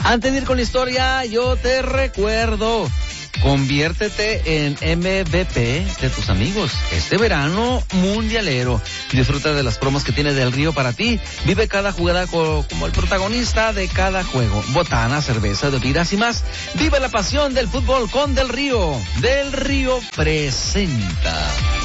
Antes de ir con la historia, yo te recuerdo, conviértete en MVP de tus amigos este verano mundialero. Disfruta de las promos que tiene Del Río para ti. Vive cada jugada como el protagonista de cada juego. Botana, cerveza, bebidas y más. Vive la pasión del fútbol con Del Río. Del Río presenta.